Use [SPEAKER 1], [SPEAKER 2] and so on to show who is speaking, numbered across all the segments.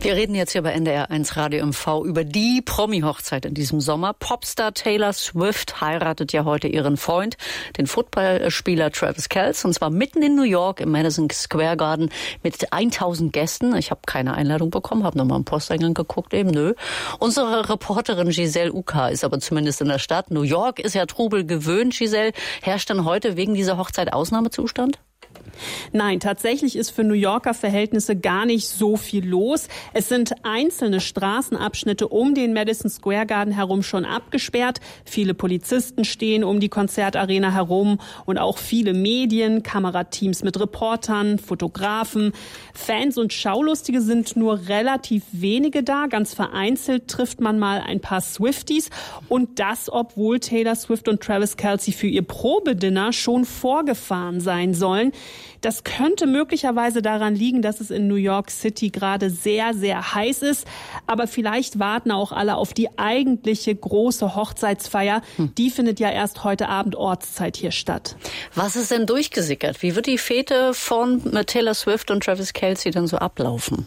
[SPEAKER 1] Wir reden jetzt hier bei NDR1 Radio MV über die Promi-Hochzeit in diesem Sommer. Popstar Taylor Swift heiratet ja heute ihren Freund, den Footballspieler Travis Kelce, und zwar mitten in New York im Madison Square Garden mit 1000 Gästen. Ich habe keine Einladung bekommen, habe nochmal im Posteingang geguckt, nö. Unsere Reporterin Giselle Uka ist aber zumindest in der Stadt. New York ist ja Trubel gewöhnt. Giselle, herrscht dann heute wegen dieser Hochzeit Ausnahmezustand?
[SPEAKER 2] Nein, tatsächlich ist für New Yorker Verhältnisse gar nicht so viel los. Es sind einzelne Straßenabschnitte um den Madison Square Garden herum schon abgesperrt. Viele Polizisten stehen um die Konzertarena herum und auch viele Medien, Kamerateams mit Reportern, Fotografen. Fans und Schaulustige sind nur relativ wenige da. Ganz vereinzelt trifft man mal ein paar Swifties. Und das, obwohl Taylor Swift und Travis Kelce für ihr Probedinner schon vorgefahren sein sollen. Das könnte möglicherweise daran liegen, dass es in New York City gerade sehr, sehr heiß ist. Aber vielleicht warten auch alle auf die eigentliche große Hochzeitsfeier. Die findet ja erst heute Abend Ortszeit hier statt.
[SPEAKER 1] Was ist denn durchgesickert? Wie wird die Fete von Taylor Swift und Travis Kelce denn so ablaufen?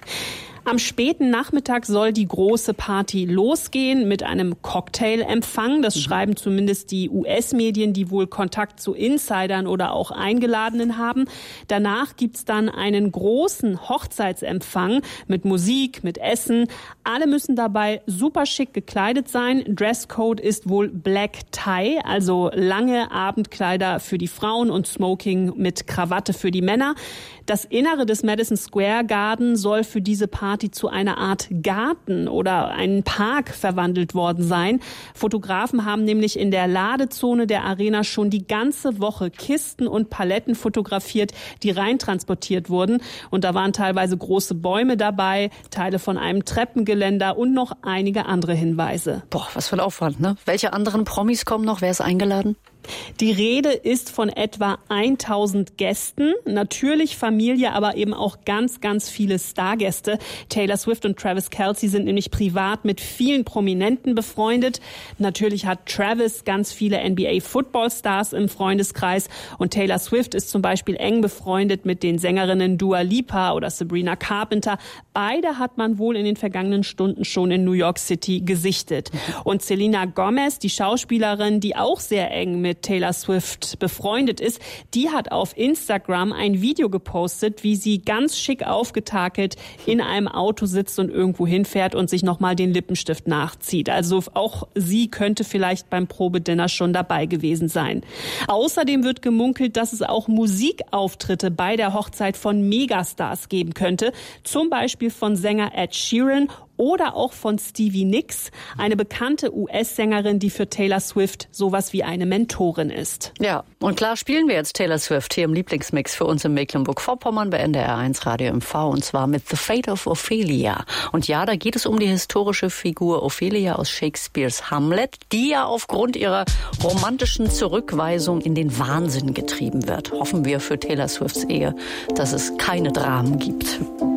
[SPEAKER 2] Am späten Nachmittag soll die große Party losgehen mit einem Cocktailempfang. Das schreiben zumindest die US-Medien, die wohl Kontakt zu Insidern oder auch Eingeladenen haben. Danach gibt's dann einen großen Hochzeitsempfang mit Musik, mit Essen. Alle müssen dabei super schick gekleidet sein. Dresscode ist wohl Black Tie, also lange Abendkleider für die Frauen und Smoking mit Krawatte für die Männer. Das Innere des Madison Square Garden soll für diese Party zu einer Art Garten oder einen Park verwandelt worden sein. Fotografen haben nämlich in der Ladezone der Arena schon die ganze Woche Kisten und Paletten fotografiert, die reintransportiert wurden. Und da waren teilweise große Bäume dabei, Teile von einem Treppengeländer und noch einige andere Hinweise.
[SPEAKER 1] Boah, was für ein Aufwand, ne? Welche anderen Promis kommen noch? Wer ist eingeladen?
[SPEAKER 2] Die Rede ist von etwa 1000 Gästen, natürlich Familie, aber eben auch ganz, ganz viele Stargäste. Taylor Swift und Travis Kelce sind nämlich privat mit vielen Prominenten befreundet. Natürlich hat Travis ganz viele NBA-Football-Stars im Freundeskreis und Taylor Swift ist zum Beispiel eng befreundet mit den Sängerinnen Dua Lipa oder Sabrina Carpenter. Beide hat man wohl in den vergangenen Stunden schon in New York City gesichtet. Und Selena Gomez, die Schauspielerin, die auch sehr eng mit Taylor Swift befreundet ist, die hat auf Instagram ein Video gepostet, wie sie ganz schick aufgetakelt in einem Auto sitzt und irgendwo hinfährt und sich nochmal den Lippenstift nachzieht. Also auch sie könnte vielleicht beim Probedinner schon dabei gewesen sein. Außerdem wird gemunkelt, dass es auch Musikauftritte bei der Hochzeit von Megastars geben könnte. Zum Beispiel von Sänger Ed Sheeran oder auch von Stevie Nicks, eine bekannte US-Sängerin, die für Taylor Swift sowas wie eine Mentorin ist.
[SPEAKER 1] Ja, und klar spielen wir jetzt Taylor Swift hier im Lieblingsmix für uns in Mecklenburg-Vorpommern bei NDR1 Radio MV, und zwar mit The Fate of Ophelia. Und ja, da geht es um die historische Figur Ophelia aus Shakespeares Hamlet, die ja aufgrund ihrer romantischen Zurückweisung in den Wahnsinn getrieben wird. Hoffen wir für Taylor Swifts Ehe, dass es keine Dramen gibt.